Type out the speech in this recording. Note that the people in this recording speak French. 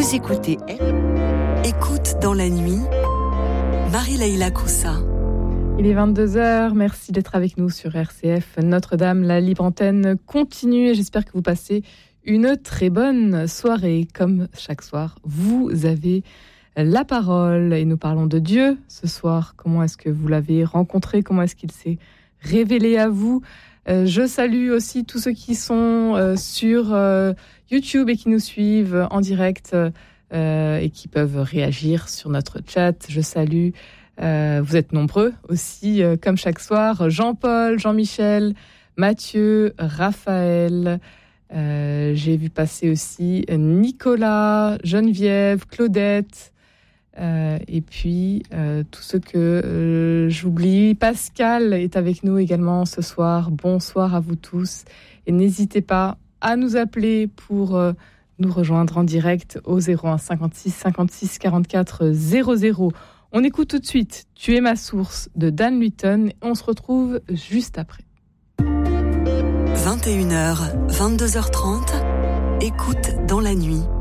Vous écoutez Écoute dans la nuit, Marie-Leïla Coussa. Il est 22h, merci d'être avec nous sur RCF Notre-Dame. La libre antenne continue et j'espère que vous passez une très bonne soirée. Comme chaque soir, vous avez la parole et nous parlons de Dieu ce soir. Comment est-ce que vous l'avez rencontré? Comment est-ce qu'il s'est révélé à vous? Je salue aussi tous ceux qui sont sur YouTube et qui nous suivent en direct et qui peuvent réagir sur notre chat. Je salue, vous êtes nombreux aussi, comme chaque soir, Jean-Paul, Jean-Michel, Mathieu, Raphaël. J'ai vu passer aussi Nicolas, Geneviève, Claudette. Et puis tous ceux que j'oublie. Pascal est avec nous également ce soir. Bonsoir à vous tous et n'hésitez pas à nous appeler pour nous rejoindre en direct au 01 56 56 44 00. On écoute tout de suite Tu es ma source de Dan Lutton et on se retrouve juste après. 21h, 22h30, écoute dans la nuit.